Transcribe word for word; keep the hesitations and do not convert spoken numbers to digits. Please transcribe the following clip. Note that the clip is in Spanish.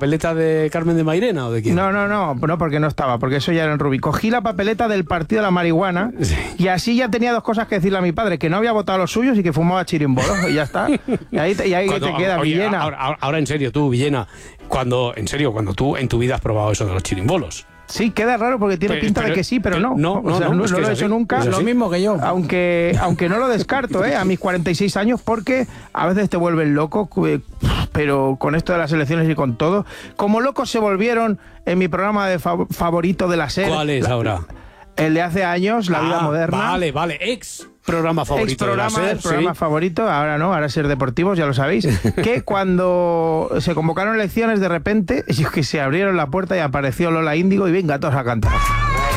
papeleta de Carmen de Mairena o de quién? No, no, no, no, porque no estaba, porque eso ya era en Rubí. Cogí la papeleta del Partido de la Marihuana Sí. y así ya tenía dos cosas que decirle a mi padre, que no había votado los suyos y que fumaba chirimbolos, y ya está. Y ahí te, y ahí Cuando- te queda, oye, Villena. Ahora, ahora- ahora en serio, tú, Villena, cuando, en serio, cuando tú en tu vida has probado eso de los chirimbolos. Sí, queda raro porque tiene Pero- pinta pero- de que sí, pero no. no, no, O sea, no, no, es no que lo es he hecho así, nunca. es Lo así. mismo que yo. Aunque, aunque no lo descarto, ¿eh? A mis cuarenta y seis años, porque a veces te vuelven loco, eh, pero con esto de las elecciones y con todo. Como locos se volvieron en mi programa de fav- favorito de la serie. ¿Cuál es la- ahora? El de hace años, La Vida Ah, Moderna. Vale, vale, ex programa favorito Ex programa, de la el SER, programa sí. favorito, ahora no, ahora Ser Deportivos, ya lo sabéis, que cuando se convocaron elecciones de repente, es que se abrieron la puerta y apareció Lola Índigo y venga, todos a cantar.